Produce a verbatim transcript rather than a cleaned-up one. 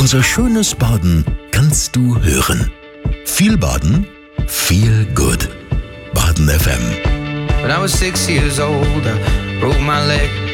Unser schönes Baden kannst du hören. Viel Baden, viel good. Baden F M. When I was six years old, I broke my leg.